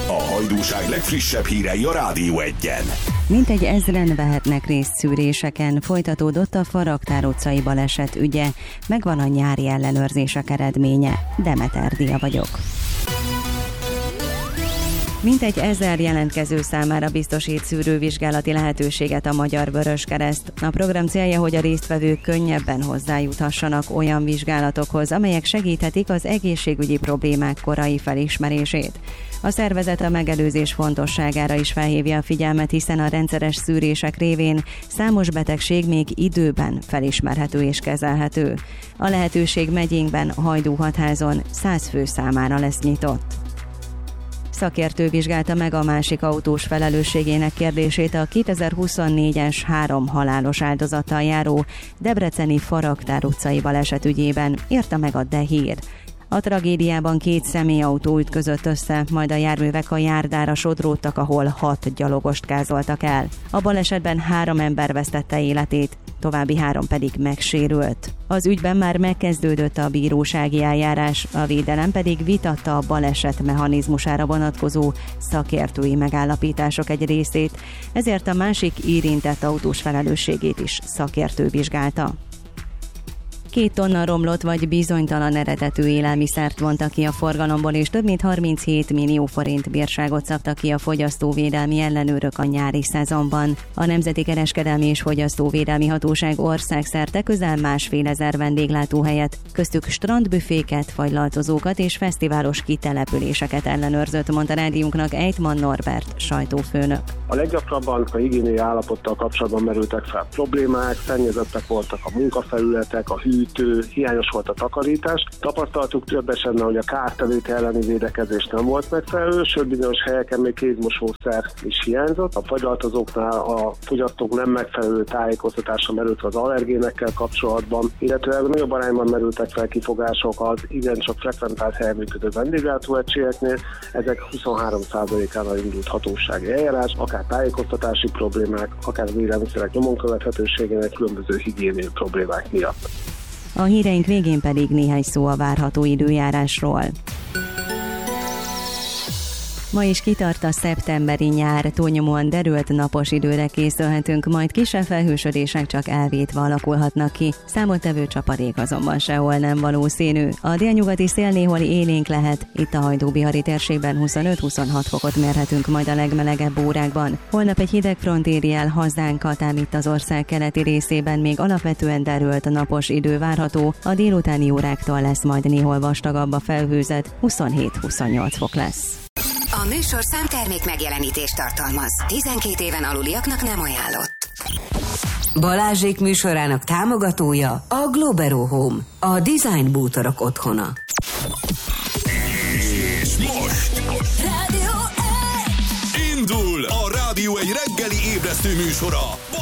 A hajdúság legfrissebb hírei a Rádió Egyen. Mintegy 1000-en vehetnek részt szűréseken, folytatódott a Faragtár utcai baleset ügye, megvan a nyári ellenőrzések eredménye. Demeter Dia vagyok. Mintegy 1000 jelentkező számára biztosít szűrővizsgálati lehetőséget a Magyar Vöröskereszt. A program célja, hogy a résztvevők könnyebben hozzájuthassanak olyan vizsgálatokhoz, amelyek segíthetik az egészségügyi problémák korai felismerését. A szervezet a megelőzés fontosságára is felhívja a figyelmet, hiszen a rendszeres szűrések révén számos betegség még időben felismerhető és kezelhető. A lehetőség megyénkben, Hajdú-Hatházon 100 fő számára lesz nyitott. Szakértő vizsgálta meg a másik autós felelősségének kérdését a 2024-es 3 halálos áldozattal járó debreceni Faragtár utcai baleset ügyében, írta meg a De Hír. A tragédiában 2 személyautó ütközött össze, majd a járművek a járdára sodródtak, ahol 6 gyalogost gázoltak el. A balesetben 3 ember vesztette életét, további 3 pedig megsérült. Az ügyben már megkezdődött a bírósági eljárás, a védelem pedig vitatta a baleset mechanizmusára vonatkozó szakértői megállapítások egy részét, ezért a másik érintett autós felelősségét is szakértő vizsgálta. 2 tonna romlott vagy bizonytalan eredetű élelmiszert vontak ki a forgalomból, és több mint 37 millió forint bírságot szabtak ki a fogyasztóvédelmi ellenőrök a nyári szezonban. A Nemzeti Kereskedelmi és Fogyasztóvédelmi Hatóság országszerte közel 1,5 vendéglátóhelyet, köztük strandbüféket, fagylaltozókat és fesztiválos kitelepüléseket ellenőrzött, mondta rádiónknak Ejtman Norbert sajtófőnök. A leggyakrabban a higiéniai állapottal kapcsolatban merültek fel problémák, szennyezettek voltak a munkafelületek, a hűtő, hiányos volt a takarítás. Tapasztaltuk több esetben, hogy a kártevők elleni védekezés nem volt megfelelő, sőt bizonyos helyeken még kézmosószer is hiányzott. A fagylaltozóknál a fogyasztók nem megfelelő tájékoztatása merült az allergénekkel kapcsolatban, illetve nagyobb arányban merültek fel kifogások az igencsak frekventált helyen működő vendéglátóegységeknél. Ezek 23%-ánál indult hatósági eljárás, akár tájékoztatási problémák, akár az élelmiszerek nyomon követhetőségének különböző higiéniai problémák miatt. A híreink végén pedig néhány szó a várható időjárásról. Ma is kitart a szeptemberi nyár, túlnyomóan derült napos időre készülhetünk, majd kisebb felhősödések csak elvétve alakulhatnak ki, számottevő csapadék azonban sehol nem valószínű. A délnyugati szél néhol élénk lehet, itt a Hajdú-Bihari térségben 25-26 fokot mérhetünk majd a legmelegebb órákban. Holnap egy hideg front éri el hazánkat, ám itt az ország keleti részében még alapvetően derült napos idő várható, a délutáni óráktól lesz majd néhol vastagabb a felhőzet, 27-28 fok lesz. A műsorszám termék megjelenítést tartalmaz. 12 éven aluliaknak nem ajánlott. Balázsék műsorának támogatója a Globero Home, a design bútorok otthona. És most Rádió indul a Rádió egy reggeli ébresztő műsora